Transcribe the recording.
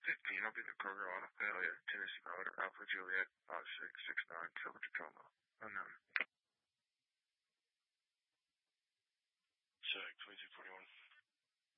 15, I'll be in the Kroger Auto Failure, Tennessee Road, Alpha Juliet, 5669, Silver Tacoma. Unknown. Check, 2241.